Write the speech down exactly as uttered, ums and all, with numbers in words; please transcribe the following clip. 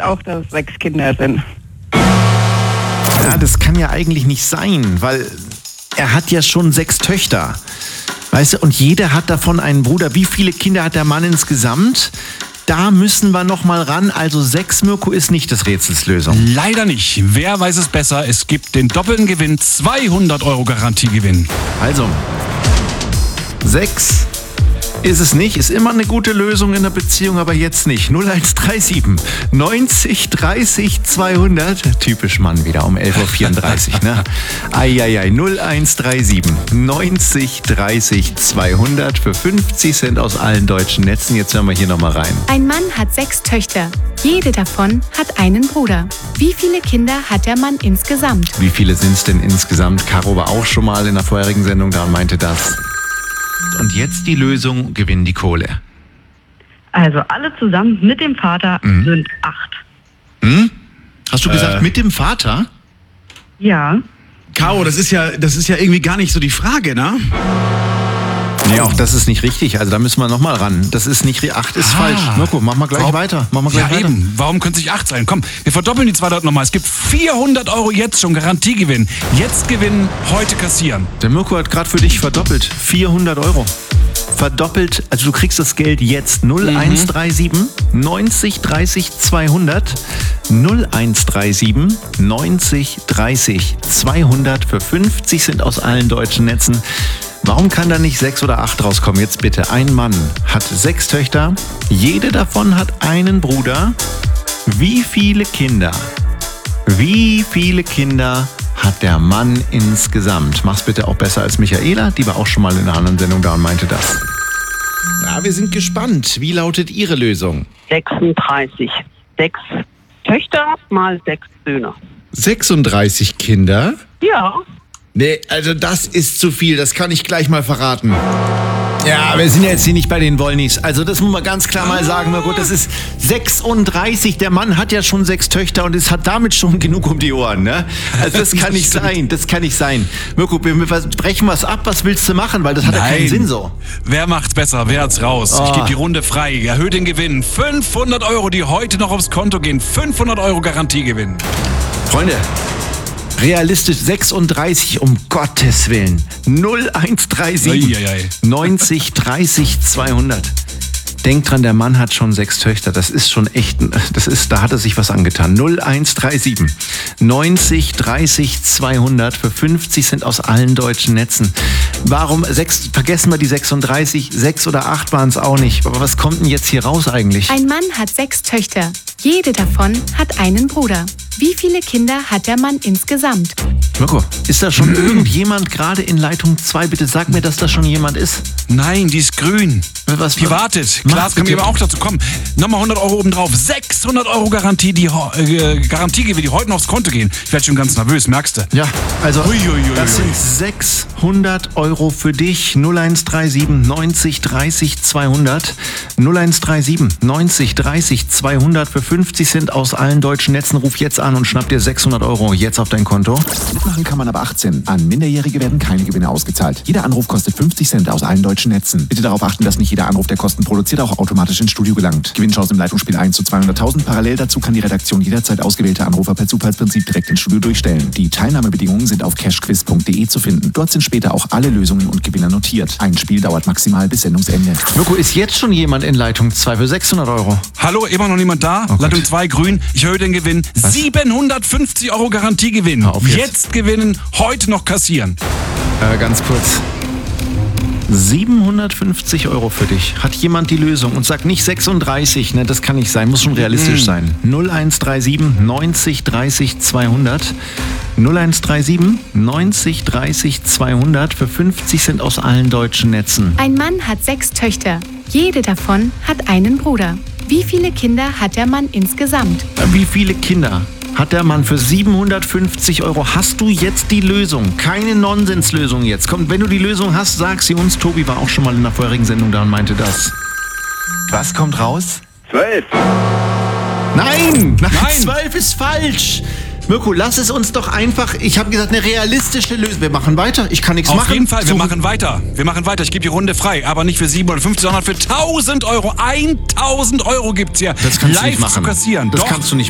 auch, dass es sechs Kinder sind. Ja, das kann ja eigentlich nicht sein, weil er hat ja schon sechs Töchter. Weißt du, und jeder hat davon einen Bruder. Wie viele Kinder hat der Mann insgesamt? Da müssen wir noch mal ran. Also sechs, Mirko, ist nicht das Rätselslösung. Leider nicht. Wer weiß es besser? Es gibt den doppelten Gewinn, zweihundert Euro Garantiegewinn. Also, sechs ist es nicht. Ist immer eine gute Lösung in der Beziehung, aber jetzt nicht. null eins drei sieben neunzig dreißig zweihundert. Typisch Mann wieder um elf Uhr vierunddreißig. Ne? Eieiei, null eins drei sieben neunzig dreißig zweihundert für fünfzig Cent aus allen deutschen Netzen. Jetzt hören wir hier nochmal rein. Ein Mann hat sechs Töchter. Jede davon hat einen Bruder. Wie viele Kinder hat der Mann insgesamt? Wie viele sind es denn insgesamt? Caro war auch schon mal in der vorherigen Sendung da und meinte das. Und jetzt die Lösung, gewinnen die Kohle. Also alle zusammen mit dem Vater Mhm. sind acht. Hm? Hast du gesagt, Äh. mit dem Vater? Ja. Caro, das ist ja, das ist ja irgendwie gar nicht so die Frage, ne? Nee, auch das ist nicht richtig. Also da müssen wir nochmal ran. Das ist nicht, acht ist Ah. falsch. Mirko, mach mal gleich Warum- weiter. Mach mal gleich Ja weiter. eben, warum können es nicht acht sein? Komm, wir verdoppeln die zweihundert nochmal. Es gibt vierhundert Euro jetzt schon Garantiegewinn. Jetzt gewinnen, heute kassieren. Der Mirko hat gerade für dich verdoppelt. vierhundert Euro. Verdoppelt, also du kriegst das Geld jetzt. null eins drei sieben neunzig dreißig zweihundert. null eins drei sieben neunzig dreißig zweihundert für fünfzig Cent aus allen deutschen Netzen. Warum kann da nicht sechs oder acht rauskommen? Jetzt bitte. Ein Mann hat sechs Töchter. Jede davon hat einen Bruder. Wie viele Kinder? Wie viele Kinder hat der Mann insgesamt? Mach's bitte auch besser als Michaela. Die war auch schon mal in einer anderen Sendung da und meinte das. Ja, wir sind gespannt. Wie lautet Ihre Lösung? sechsunddreißig. Sechs Töchter mal sechs Söhne. sechsunddreißig Kinder? Ja. Nee, also das ist zu viel. Das kann ich gleich mal verraten. Ja, wir sind ja jetzt hier nicht bei den Wollnis. Also das muss man ganz klar mal sagen. Mirko, das ist sechsunddreißig. Der Mann hat ja schon sechs Töchter und es hat damit schon genug um die Ohren. Ne? Also das kann nicht sein. Das kann nicht sein. Mirko, wir brechen was ab. Was willst du machen? Weil das hat ja keinen Sinn so. Wer macht's besser? Wer hat's raus? Oh. Ich gebe die Runde frei. Erhöht den Gewinn. fünfhundert Euro, die heute noch aufs Konto gehen. fünfhundert Euro Garantiegewinn. Freunde, realistisch sechsunddreißig, um Gottes Willen. null eins drei sieben Eieiei. neunzig dreißig zweihundert. Denkt dran, der Mann hat schon sechs Töchter. Das ist schon echt, ein- das ist, da hat er sich was angetan. null eins drei sieben neunzig dreißig zweihundert für fünfzig Cent aus allen deutschen Netzen. Warum, sechs, vergessen wir die sechsunddreißig, sechs oder acht waren es auch nicht. Aber was kommt denn jetzt hier raus eigentlich? Ein Mann hat sechs Töchter. Jede davon hat einen Bruder. Wie viele Kinder hat der Mann insgesamt? Mirko, ist da schon irgendjemand gerade in Leitung zwei? Bitte sag mir, dass da schon jemand ist. Nein, die ist grün. Was- die wartet. Mach Klar, es kann bitte. eben auch dazu kommen. Nochmal hundert Euro obendrauf. sechshundert Euro Garantie, die, ho- äh, Garantiegewinn, die heute noch aufs Konto gehen. Ich werde schon ganz nervös, merkst du? Ja, also Uiuiui. das sind sechshundert Euro für dich. null eins drei sieben neunzig dreißig zweihundert. null eins drei sieben neunzig dreißig zweihundert für fünfzig Cent aus allen deutschen Netzen. Ruf jetzt an und schnapp dir sechshundert Euro jetzt auf dein Konto. Mitmachen kann man ab achtzehn. An Minderjährige werden keine Gewinne ausgezahlt. Jeder Anruf kostet fünfzig Cent aus allen deutschen Netzen. Bitte darauf achten, dass nicht jeder Anruf, der Kosten produziert, auch automatisch ins Studio gelangt. Gewinnchance im Leitungsspiel eins zu zweihunderttausend. Parallel dazu kann die Redaktion jederzeit ausgewählte Anrufer per Zufallsprinzip direkt ins Studio durchstellen. Die Teilnahmebedingungen sind auf cashquiz punkt de zu finden. Dort sind später auch alle Lösungen und Gewinner notiert. Ein Spiel dauert maximal bis Sendungsende. Mirko, ist jetzt schon jemand in Leitung zwei für sechshundert Euro? Hallo, immer noch niemand da? Gott. Leitung zwei grün. Ich erhöhe den Gewinn. siebenhundertfünfzig Euro Garantiegewinn. Hör auf jetzt. Jetzt gewinnen, heute noch kassieren. Äh, ganz kurz. siebenhundertfünfzig Euro für dich. Hat jemand die Lösung? Und sagt nicht sechsunddreißig, ne? Das kann nicht sein, muss schon realistisch sein. null eins drei sieben neunzig dreißig zweihundert. null eins drei sieben neunzig dreißig zweihundert für fünfzig Cent aus allen deutschen Netzen. Ein Mann hat sechs Töchter. Jede davon hat einen Bruder. Wie viele Kinder hat der Mann insgesamt? Wie viele Kinder hat der Mann für siebenhundertfünfzig Euro? Hast du jetzt die Lösung? Keine Nonsenslösung jetzt. Komm, wenn du die Lösung hast, sag sie uns. Tobi war auch schon mal in der vorherigen Sendung da und meinte das. Was kommt raus? Zwölf. Nein! Nein! Nein. zwölf ist falsch! Mirko, lass es uns doch einfach, ich habe gesagt, eine realistische Lösung. Wir machen weiter, ich kann nichts Auf machen. jeden Fall, wir So- machen weiter. Wir machen weiter. Ich gebe die Runde frei. Aber nicht für siebenhundertfünfzig, sondern für tausend Euro. tausend Euro gibt's hier. Das kannst du live nicht machen. zu kassieren. Das Doch. kannst du nicht